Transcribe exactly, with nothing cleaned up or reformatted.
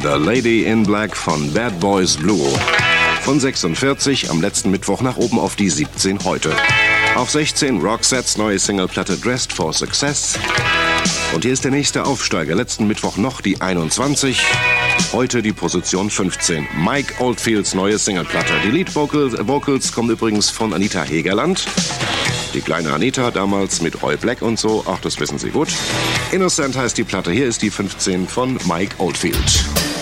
The Lady in Black von Bad Boys Blue. Von sechsundvierzig am letzten Mittwoch nach oben auf die siebzehn heute. Auf sechzehn Roxettes neue Singleplatte Dressed for Success. Und hier ist der nächste Aufsteiger. Letzten Mittwoch noch die einundzwanzig. Heute die Position fünfzehn. Mike Oldfields neue Singleplatte. Die Lead-Vocals Vocals kommen übrigens von Anita Hegerland. Die kleine Anita, damals mit Roy Black und so. Ach, das wissen Sie gut. Innocent heißt die Platte. Hier ist die fünfzehn von Mike Oldfield.